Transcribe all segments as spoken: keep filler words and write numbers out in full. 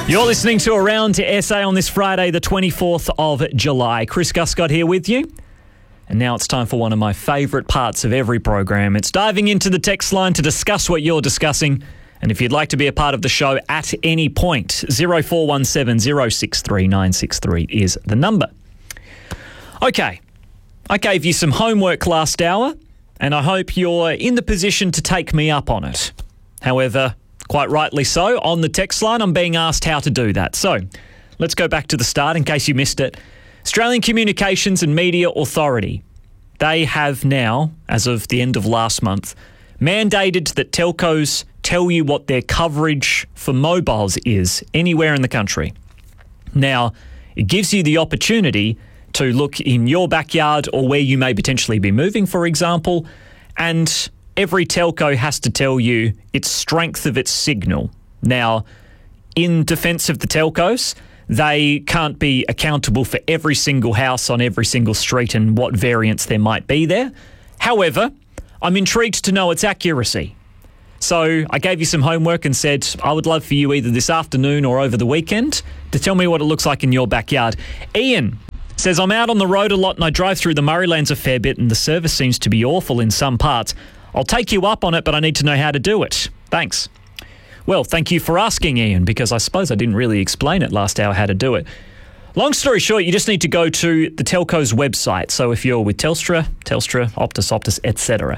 You're listening to Around S A on this Friday, the twenty-fourth of July. Chris Guscott here with you. And now it's time for one of my favourite parts of every program. It's diving into the text line to discuss what you're discussing. And if you'd like to be a part of the show at any point, zero four one seven, zero six three, nine six three is the number. Okay, I gave you some homework last hour, and I hope you're in the position to take me up on it. However, quite rightly so, on the text line, I'm being asked how to do that. So, let's go back to the start in case you missed it. Australian Communications and Media Authority, they have now, as of the end of last month, mandated that telcos tell you what their coverage for mobiles is anywhere in the country. Now, it gives you the opportunity to look in your backyard or where you may potentially be moving, for example, and every telco has to tell you its strength of its signal. Now, in defence of the telcos, they can't be accountable for every single house on every single street and what variants there might be there. However, I'm intrigued to know its accuracy. So I gave you some homework and said I would love for you either this afternoon or over the weekend to tell me what it looks like in your backyard. Ian says, I'm out on the road a lot and I drive through the Murraylands a fair bit and the service seems to be awful in some parts. I'll take you up on it, but I need to know how to do it. Thanks. Well, thank you for asking, Ian, because I suppose I didn't really explain it last hour how to do it. Long story short, you just need to go to the telco's website. So if you're with Telstra, Telstra, Optus, Optus, et cetera.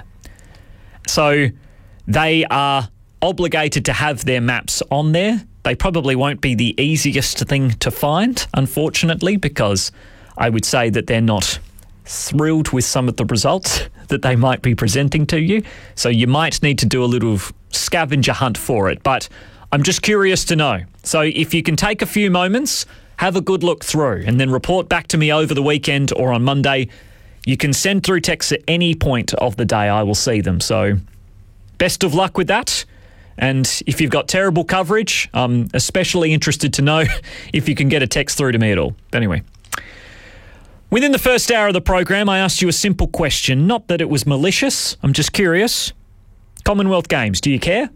So they are obligated to have their maps on there. They probably won't be the easiest thing to find, unfortunately, because I would say that they're not thrilled with some of the results that they might be presenting to you. So you might need to do a little scavenger hunt for it. But I'm just curious to know. So if you can take a few moments, have a good look through and then report back to me over the weekend or on Monday. You can send through texts at any point of the day. I will see them. So best of luck with that. And if you've got terrible coverage, I'm especially interested to know if you can get a text through to me at all. But anyway, within the first hour of the program, I asked you a simple question. Not that it was malicious. I'm just curious. Commonwealth Games, do you care?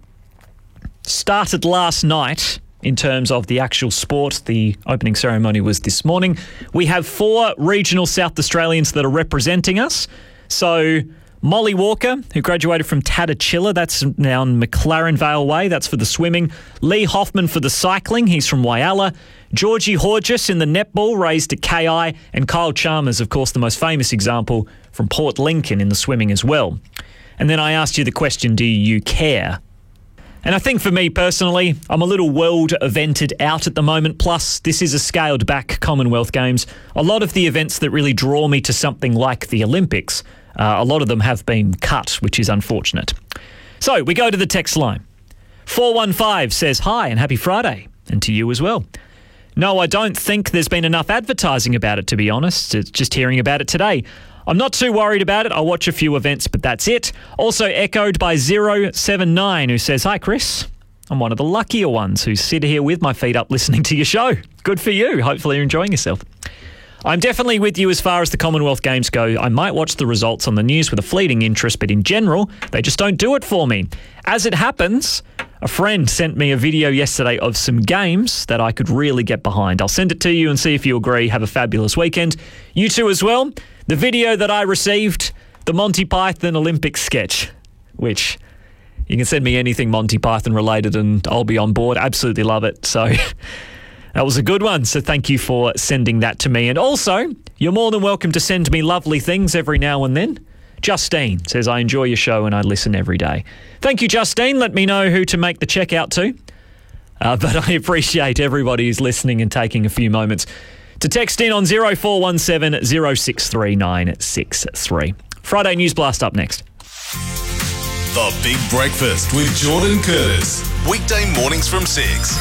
Started last night in terms of the actual sport. The opening ceremony was this morning. We have four regional South Australians that are representing us. So Molly Walker, who graduated from Tatachilla, that's now in McLaren Vale Way, that's for the swimming. Lee Hoffman for the cycling, he's from Whyalla. Georgie Horgis in the netball, raised at K I. And Kyle Chalmers, of course, the most famous example from Port Lincoln in the swimming as well. And then I asked you the question, do you care? And I think for me personally, I'm a little world evented out at the moment. Plus, this is a scaled back Commonwealth Games. A lot of the events that really draw me to something like the Olympics, uh, a lot of them have been cut, which is unfortunate. So we go to the text line. four one five says, hi and happy Friday. And to you as well. No, I don't think there's been enough advertising about it, to be honest. It's just hearing about it today. I'm not too worried about it. I'll watch a few events, but that's it. Also echoed by zero seven nine, who says, hi, Chris. I'm one of the luckier ones who sit here with my feet up listening to your show. Good for you. Hopefully you're enjoying yourself. I'm definitely with you as far as the Commonwealth Games go. I might watch the results on the news with a fleeting interest, but in general, they just don't do it for me. As it happens, a friend sent me a video yesterday of some games that I could really get behind. I'll send it to you and see if you agree. Have a fabulous weekend. You too as well. The video that I received, the Monty Python Olympic sketch, which you can send me anything Monty Python related and I'll be on board. Absolutely love it. So that was a good one. So thank you for sending that to me. And also, you're more than welcome to send me lovely things every now and then. Justine says, I enjoy your show and I listen every day. Thank you, Justine. Let me know who to make the check out to. Uh, but I appreciate everybody who's listening and taking a few moments to text in on zero four one seven, zero six three, nine six three. Friday News Blast up next. The Big Breakfast with Jordan Curtis. Weekday mornings from six.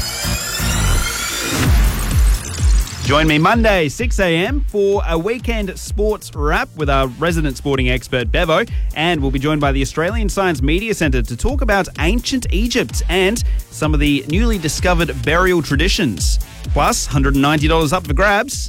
Join me Monday, six a.m. for a weekend sports wrap with our resident sporting expert, Bevo. And we'll be joined by the Australian Science Media Centre to talk about ancient Egypt and some of the newly discovered burial traditions. Plus, one hundred ninety dollars up for grabs.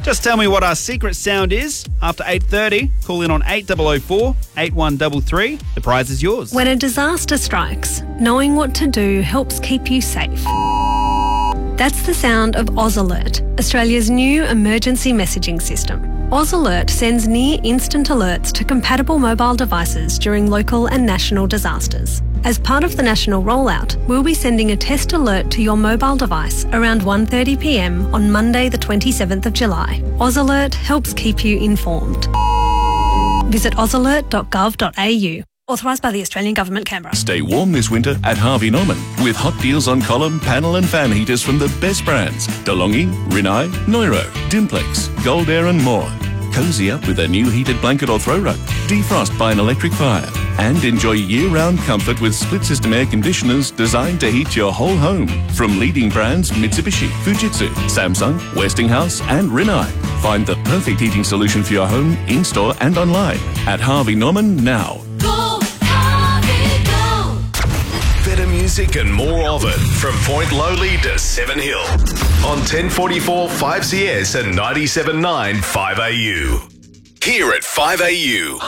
Just tell me what our secret sound is. After eight thirty, call in on eight oh four, eight one three three. The prize is yours. When a disaster strikes, knowing what to do helps keep you safe. That's the sound of Oz Alert, Australia's new emergency messaging system. Oz Alert sends near instant alerts to compatible mobile devices during local and national disasters. As part of the national rollout, we'll be sending a test alert to your mobile device around one thirty p m on Monday the twenty-seventh of July. Oz Alert helps keep you informed. Visit oz alert dot gov dot a u. Authorised by the Australian Government, Canberra. Stay warm this winter at Harvey Norman with hot deals on column, panel and fan heaters from the best brands. DeLonghi, Rinnai, Neuro, Dimplex, Gold Air and more. Cozy up with a new heated blanket or throw rug. Defrost by an electric fire. And enjoy year-round comfort with split-system air conditioners designed to heat your whole home. From leading brands Mitsubishi, Fujitsu, Samsung, Westinghouse and Rinnai. Find the perfect heating solution for your home, in-store and online at Harvey Norman now. Better music and more of it from Point Lowly to Seven Hill on ten forty-four five C S and ninety-seven point nine five A U. Here at five A U.